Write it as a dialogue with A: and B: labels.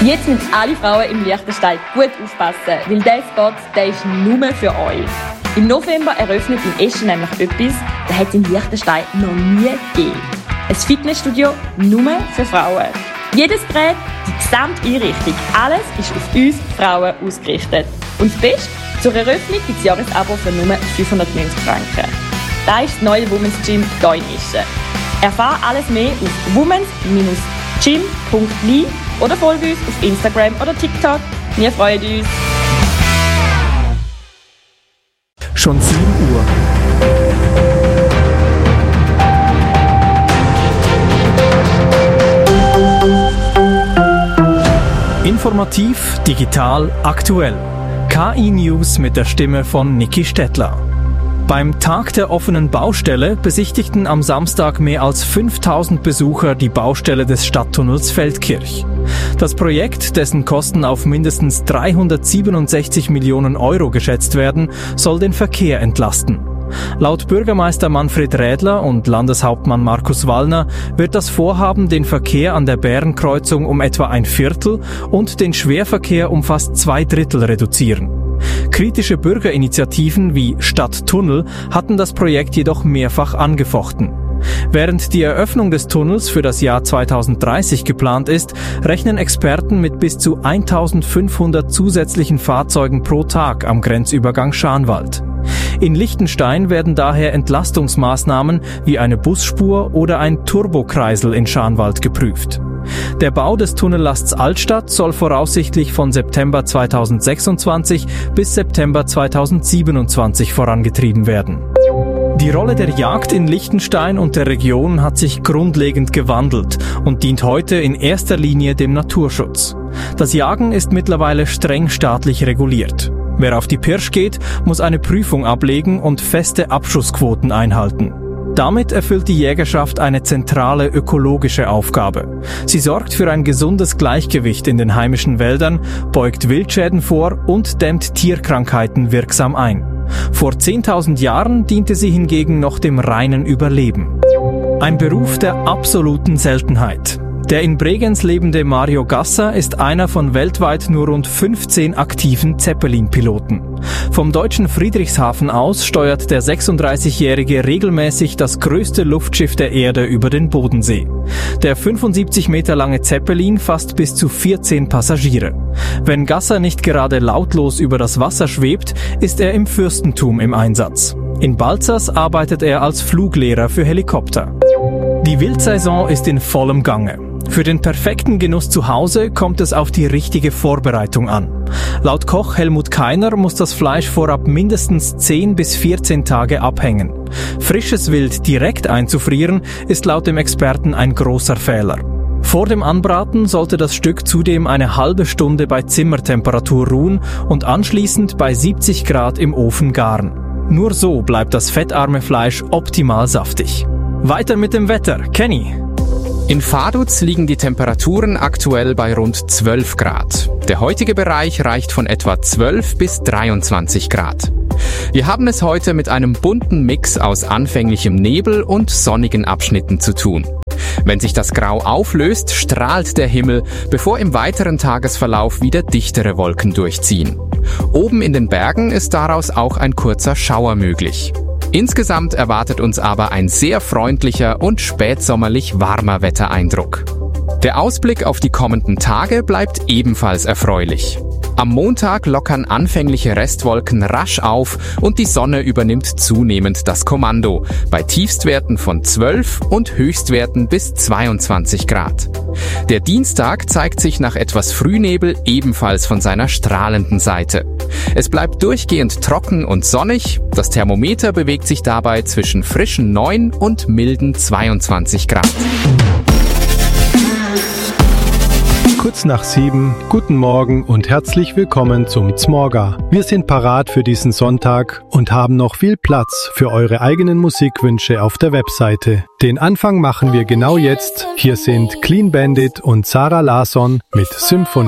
A: Jetzt müssen alle Frauen im Liechtenstein gut aufpassen, weil dieser Spot, der ist nur für euch. Im November eröffnet in Eschen nämlich etwas, das hat es in Liechtenstein noch nie gegeben. Ein Fitnessstudio nur für Frauen. Jedes Gerät, die gesamte Einrichtung, alles ist auf uns Frauen ausgerichtet. Und das Beste, zur Eröffnung gibt es Jahresabo für nur 590 Franken. Das ist das neue Women's Gym hier in Eschen. Erfahre alles mehr auf womens-gym.li oder folge uns auf Instagram oder TikTok. Wir freuen uns.
B: Schon 7 Uhr. Informativ, digital, aktuell. KI-News mit der Stimme von Niki Stettler. Beim Tag der offenen Baustelle besichtigten am Samstag mehr als 5000 Besucher die Baustelle des Stadttunnels Feldkirch. Das Projekt, dessen Kosten auf mindestens 367 Millionen Euro geschätzt werden, soll den Verkehr entlasten. Laut Bürgermeister Manfred Rädler und Landeshauptmann Markus Wallner wird das Vorhaben den Verkehr an der Bärenkreuzung um etwa 1/4 und den Schwerverkehr um fast 2/3 reduzieren. Kritische Bürgerinitiativen wie Stadttunnel hatten das Projekt jedoch mehrfach angefochten. Während die Eröffnung des Tunnels für das Jahr 2030 geplant ist, rechnen Experten mit bis zu 1500 zusätzlichen Fahrzeugen pro Tag am Grenzübergang Scharnwald. In Liechtenstein werden daher Entlastungsmaßnahmen wie eine Busspur oder ein Turbokreisel in Scharnwald geprüft. Der Bau des Tunnellasts Altstadt soll voraussichtlich von September 2026 bis September 2027 vorangetrieben werden. Die Rolle der Jagd in Liechtenstein und der Region hat sich grundlegend gewandelt und dient heute in erster Linie dem Naturschutz. Das Jagen ist mittlerweile streng staatlich reguliert. Wer auf die Pirsch geht, muss eine Prüfung ablegen und feste Abschussquoten einhalten. Damit erfüllt die Jägerschaft eine zentrale ökologische Aufgabe. Sie sorgt für ein gesundes Gleichgewicht in den heimischen Wäldern, beugt Wildschäden vor und dämmt Tierkrankheiten wirksam ein. Vor 10.000 Jahren diente sie hingegen noch dem reinen Überleben. Ein Beruf der absoluten Seltenheit. Der in Bregenz lebende Mario Gasser ist einer von weltweit nur rund 15 aktiven Zeppelin-Piloten. Vom deutschen Friedrichshafen aus steuert der 36-Jährige regelmäßig das größte Luftschiff der Erde über den Bodensee. Der 75 Meter lange Zeppelin fasst bis zu 14 Passagiere. Wenn Gasser nicht gerade lautlos über das Wasser schwebt, ist er im Fürstentum im Einsatz. In Balzers arbeitet er als Fluglehrer für Helikopter. Die Wildsaison ist in vollem Gange. Für den perfekten Genuss zu Hause kommt es auf die richtige Vorbereitung an. Laut Koch Helmut Keiner muss das Fleisch vorab mindestens 10 bis 14 Tage abhängen. Frisches Wild direkt einzufrieren ist laut dem Experten ein großer Fehler. Vor dem Anbraten sollte das Stück zudem eine halbe Stunde bei Zimmertemperatur ruhen und anschließend bei 70 Grad im Ofen garen. Nur so bleibt das fettarme Fleisch optimal saftig. Weiter mit dem Wetter. Kenny.
C: In Vaduz liegen die Temperaturen aktuell bei rund 12 Grad. Der heutige Bereich reicht von etwa 12 bis 23 Grad. Wir haben es heute mit einem bunten Mix aus anfänglichem Nebel und sonnigen Abschnitten zu tun. Wenn sich das Grau auflöst, strahlt der Himmel, bevor im weiteren Tagesverlauf wieder dichtere Wolken durchziehen. Oben in den Bergen ist daraus auch ein kurzer Schauer möglich. Insgesamt erwartet uns aber ein sehr freundlicher und spätsommerlich warmer Wettereindruck. Der Ausblick auf die kommenden Tage bleibt ebenfalls erfreulich. Am Montag lockern anfängliche Restwolken rasch auf und die Sonne übernimmt zunehmend das Kommando, bei Tiefstwerten von 12 und Höchstwerten bis 22 Grad. Der Dienstag zeigt sich nach etwas Frühnebel ebenfalls von seiner strahlenden Seite. Es bleibt durchgehend trocken und sonnig, das Thermometer bewegt sich dabei zwischen frischen 9 und milden 22 Grad.
D: Kurz nach 7, guten Morgen und herzlich willkommen zum Zmorga. Wir sind parat für diesen Sonntag und haben noch viel Platz für eure eigenen Musikwünsche auf der Webseite. Den Anfang machen wir genau jetzt. Hier sind Clean Bandit und Sarah Larsson mit Symphonie.